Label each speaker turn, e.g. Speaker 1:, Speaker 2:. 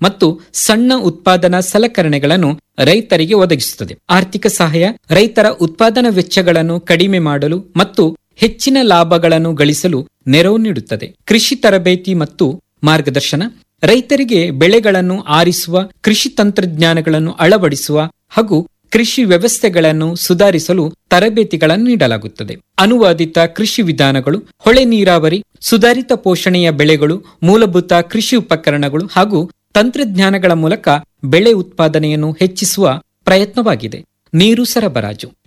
Speaker 1: ಮತ್ತು ಸಣ್ಣ ಉತ್ಪಾದನಾ ಸಲಕರಣೆಗಳನ್ನು ರೈತರಿಗೆ ಒದಗಿಸುತ್ತದೆ. ಆರ್ಥಿಕ ಸಹಾಯ ರೈತರ ಉತ್ಪಾದನಾ ವೆಚ್ಚಗಳನ್ನು ಕಡಿಮೆ ಮಾಡಲು ಮತ್ತು ಹೆಚ್ಚಿನ ಲಾಭಗಳನ್ನು ಗಳಿಸಲು ನೆರವು ನೀಡುತ್ತದೆ. ಕೃಷಿ ತರಬೇತಿ ಮತ್ತು ಮಾರ್ಗದರ್ಶನ ರೈತರಿಗೆ ಬೆಳೆಗಳನ್ನು ಆರಿಸುವ, ಕೃಷಿ ತಂತ್ರಜ್ಞಾನಗಳನ್ನು ಅಳವಡಿಸುವ ಹಾಗೂ ಕೃಷಿ ವ್ಯವಸ್ಥೆಗಳನ್ನು ಸುಧಾರಿಸಲು ತರಬೇತಿಗಳನ್ನು ನೀಡಲಾಗುತ್ತದೆ. ಅನುವಾದಿತ ಕೃಷಿ ವಿಧಾನಗಳು, ಹೊಳೆ ನೀರಾವರಿ, ಸುಧಾರಿತ ಪೋಷಣೆಯ ಬೆಳೆಗಳು, ಮೂಲಭೂತ ಕೃಷಿ ಉಪಕರಣಗಳು ಹಾಗೂ ತಂತ್ರಜ್ಞಾನಗಳ ಮೂಲಕ ಬೆಳೆ ಉತ್ಪಾದನೆಯನ್ನು ಹೆಚ್ಚಿಸುವ ಪ್ರಯತ್ನವಾಗಿದೆ. ನೀರು ಸರಬರಾಜು